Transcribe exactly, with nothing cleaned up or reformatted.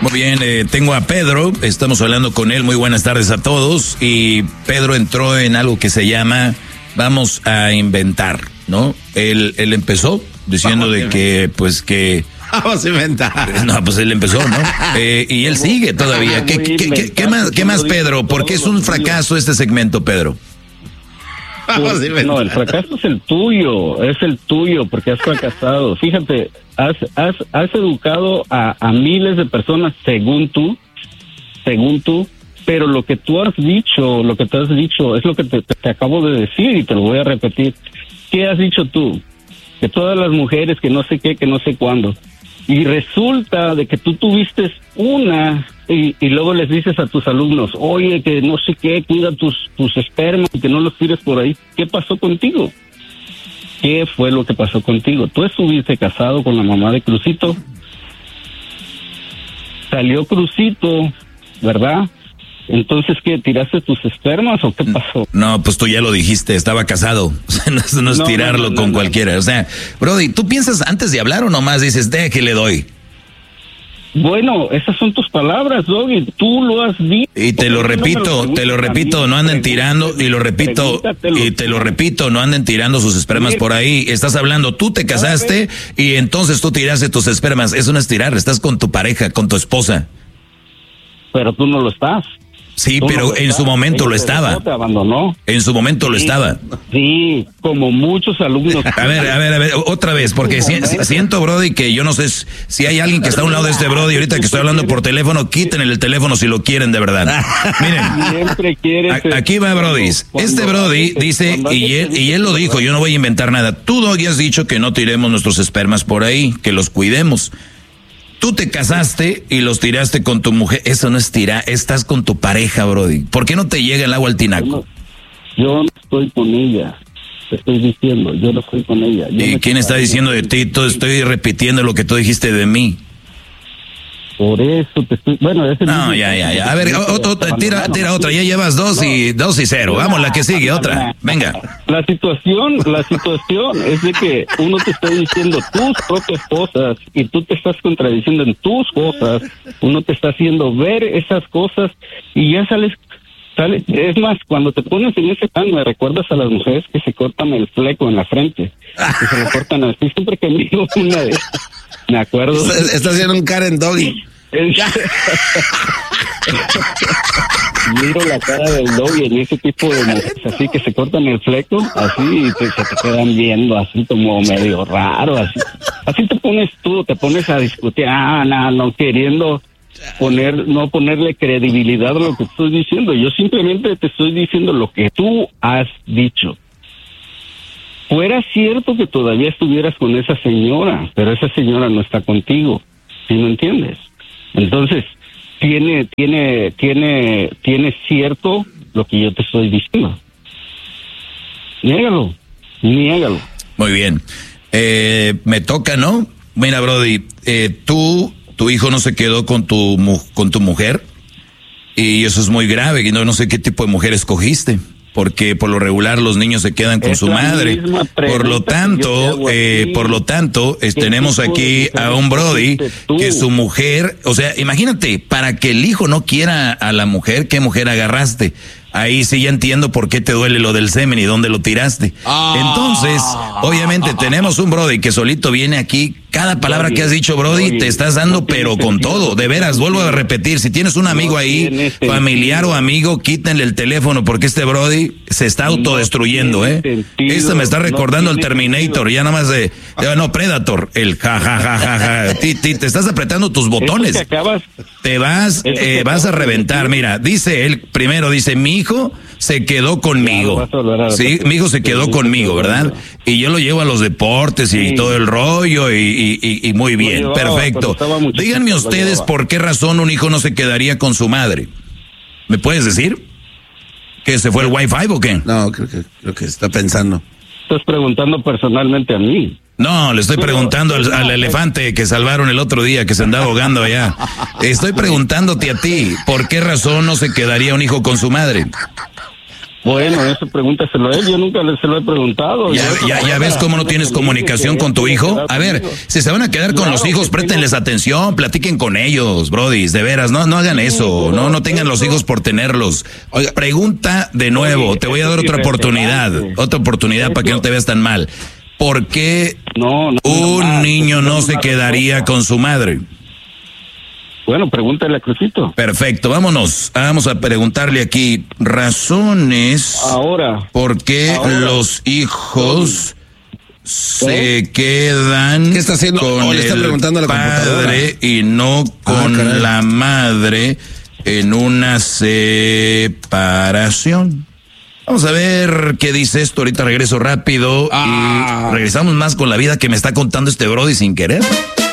Muy bien, eh, tengo a Pedro, estamos hablando con él, muy buenas tardes a todos, y Pedro entró en algo que se llama, vamos a inventar, ¿no? Él, él empezó diciendo de que, pues que... Vamos a inventar. No, pues él empezó, ¿no? Eh, y él sigue todavía. ¿Qué, qué, qué, qué más, qué más, Pedro? ¿Por qué es un fracaso este segmento, Pedro? Pues, no, el fracaso es el tuyo, es el tuyo, porque has fracasado. Fíjate, has, has, has educado a, a miles de personas según tú, según tú, pero lo que tú has dicho, lo que te has dicho, es lo que te, te, te acabo de decir y te lo voy a repetir. ¿Qué has dicho tú? Que todas las mujeres, que no sé qué, que no sé cuándo. Y resulta de que tú tuviste una y, y luego les dices a tus alumnos, oye, que no sé qué, cuida tus, tus espermas y que no los tires por ahí. ¿Qué pasó contigo? ¿Qué fue lo que pasó contigo? Tú estuviste casado con la mamá de Crucito. Salió Crucito, ¿verdad? Entonces, ¿qué? ¿Tiraste tus espermas o qué pasó? No, pues tú ya lo dijiste, estaba casado. no, es, no es no, tirarlo no, no, con no, cualquiera. No. O sea, Brody, ¿tú piensas antes de hablar o nomás dices, de que le doy? Bueno, esas son tus palabras, Doggy. Tú lo has dicho. Y te lo repito, te lo repito, no anden tirando, y lo repito, y te lo repito, no anden tirando sus espermas por ahí. Estás hablando, tú te casaste y entonces tú tiraste tus espermas. Eso no es tirar, estás con tu pareja, con tu esposa. Pero tú no lo estás. Sí, pero en su momento lo estaba. Te abandonó. En su momento lo estaba. Sí, como muchos alumnos. A ver, a ver, a ver, otra vez, porque si, si, siento, Brody, que yo no sé si hay alguien que está a un lado de este Brody, ahorita que estoy hablando por teléfono, quítenle el teléfono si lo quieren de verdad. Miren, siempre quieres, a, aquí va Brody. Este Brody dice, y él, y él lo dijo, yo no voy a inventar nada. Tú, Doggy, has dicho que no tiremos nuestros espermas por ahí, que los cuidemos. Tú te casaste y los tiraste con tu mujer. Eso no es tirar, estás con tu pareja, Brody. ¿Por qué no te llega el agua al tinaco? Yo no estoy con ella. Te estoy diciendo, yo no estoy con ella. Yo ¿Y quién está diciendo de ti? Tú estoy repitiendo lo que tú dijiste de mí. Por eso te estoy... Bueno, ese no, ya, ya, ya. A ver, otro, tira, tira otra. Ya llevas dos y dos y cero. Vamos, la que sigue, otra. Venga. La situación, la situación es de que uno te está diciendo tus propias cosas y tú te estás contradiciendo en tus cosas. Uno te está haciendo ver esas cosas y ya sales... sale. Es más, cuando te pones en ese plan, me recuerdas a las mujeres que se cortan el fleco en la frente. Que se lo cortan así. Siempre que miro una de esas... Me acuerdo. Está, está haciendo un Karen Doggy. Miro la cara del Doggy en ese tipo de mujeres, así que se cortan el fleco, así, y te, se te quedan viendo, así como medio raro, así. Así te pones tú, te pones a discutir, ah, no, no, queriendo poner, no ponerle credibilidad a lo que estoy diciendo. Yo simplemente te estoy diciendo lo que tú has dicho. Fuera cierto que todavía estuvieras con esa señora, pero esa señora no está contigo, ¿sí me entiendes? Entonces, tiene, tiene, tiene, tiene cierto lo que yo te estoy diciendo. Niégalo, niégalo. Muy bien. Eh, me toca, ¿no? Mira, Brody, eh, tú, tu hijo no se quedó con tu, con tu mujer, y eso es muy grave, y no, no sé qué tipo de mujer escogiste. Porque por lo regular los niños se quedan con es su madre. Por lo tanto, eh, por lo tanto, eh, tenemos aquí a un Brody que su mujer, o sea, imagínate, para que el hijo no quiera a la mujer, ¿qué mujer agarraste? Ahí sí ya entiendo por qué te duele lo del semen y dónde lo tiraste. Ah. Entonces, obviamente tenemos un Brody que solito viene aquí. Cada palabra que has dicho, Brody, te estás dando pero con todo. De veras, vuelvo a repetir, si tienes un amigo ahí, familiar o amigo, quítenle el teléfono porque este Brody se está autodestruyendo, ¿eh? Este me está recordando el Terminator, ya nada más de... No, Predator, el ja, ja, ja, ja, ja. Te, te, te estás apretando tus botones. Te vas, eh, vas a reventar. Mira, dice él, primero dice, mi hijo se quedó conmigo. Sí, mi hijo se quedó conmigo, ¿verdad? Y yo lo llevo a los deportes y sí. todo el rollo y, y, y, y muy bien, llevaba, perfecto. Díganme ustedes por qué razón un hijo no se quedaría con su madre. ¿Me puedes decir? ¿Que se fue el Wi-Fi o qué? No, creo que, creo que está pensando. Estás preguntando personalmente a mí. No, le estoy preguntando al, al elefante que salvaron el otro día, que se andaba ahogando allá. Estoy preguntándote a ti, ¿por qué razón no se quedaría un hijo con su madre? Bueno, esa pregunta se lo he, yo nunca se lo he preguntado. Ya, ya, ya ves cómo no tienes comunicación con tu hijo. A ver, si se van a quedar con los hijos, préstenles atención, platiquen con ellos, brodis, de veras, no, no hagan eso, no, no tengan los hijos por tenerlos. Oiga, pregunta de nuevo, te voy a dar otra oportunidad, otra oportunidad para que no te veas tan mal. ¿Por qué un niño no se quedaría con su madre? Bueno, pregúntale a Crucito. Perfecto, vámonos. Vamos a preguntarle aquí razones ahora por qué ahora. los hijos se ¿Eh? quedan ¿Qué está haciendo? con oh, le está el preguntando a la padre y no con ah, la madre en una separación. Vamos a ver qué dice esto. Ahorita regreso rápido ah. y regresamos más con la vida que me está contando este brody sin querer.